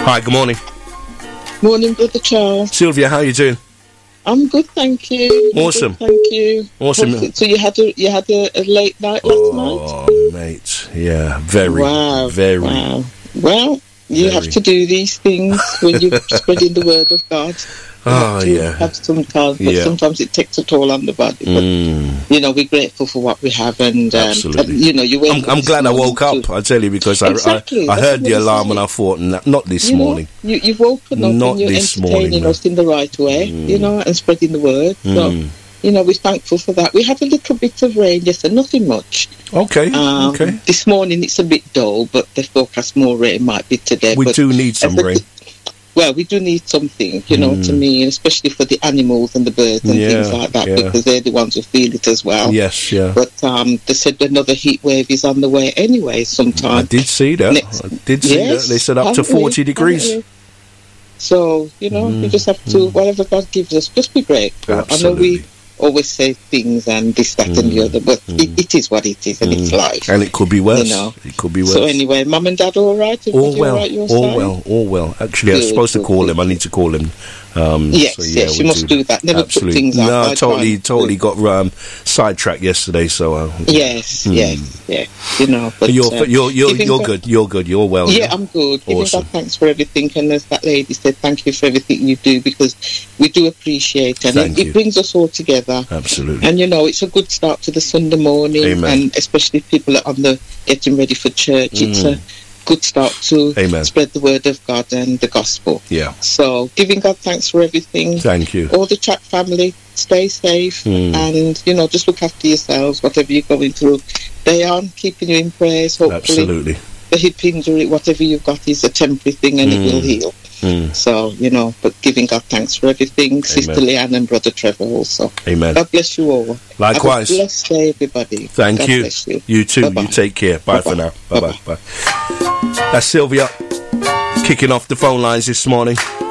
Hi, good morning. Morning, Brother Charles. Sylvia, how are you doing? I'm good, thank you. Awesome. Good, thank you. Awesome. So you had a late night last night? Oh, mate. Yeah, very. Wow. Very. Wow. Well, you have to do these things when you're spreading the word of God. Have some time, but sometimes it takes a toll on the body. But we're grateful for what we have, and absolutely. I'm glad I woke up. I tell you, because I heard the alarm and I thought, not this morning. You've woken up and you're entertaining us in the right way, and spreading the word. So, we're thankful for that. We had a little bit of rain yesterday, nothing much. Okay. This morning it's a bit dull, but the forecast more rain might be today. We do need some rain. Well, we do need something, to me, especially for the animals and the birds and things like that, because they're the ones who feel it as well. Yes, yeah. But they said another heat wave is on the way anyway sometime. I did see that. They said up to 40 degrees. So, we just have to, whatever God gives us, just be grateful. Absolutely. I know we always say things and this, that and the other, but it is what it is, and it's life. And it could be worse. It could be worse. So anyway, Mum and Dad all right? All well. Actually, I was supposed to call him. I need to call him. Yes, you must do that. Never put things out. No, totally got sidetracked yesterday. So yes. But you're good. You're good. You're well. Yeah, I'm good. Giving God thanks for everything, and as that lady said, thank you for everything you do, because we do appreciate it, and it brings us all together. Absolutely. And it's a good start to the Sunday morning. Amen. And especially people are getting ready for church. It's a good start to spread the word of God and the gospel. Yeah. So giving God thanks for everything. Thank you. All the chat family, stay safe, and just look after yourselves, whatever you're going through. They are keeping you in prayers, hopefully. Absolutely. The hip injury, whatever you've got, is a temporary thing, and it will heal. So, but giving God thanks for everything. Sister Leanne and Brother Trevor also. Amen. God bless you all. Likewise. Have a blessed day, everybody. Thank God you. Bless you. You too. Bye-bye. You take care. Bye for now. Bye-bye. Bye. That's Sylvia kicking off the phone lines this morning.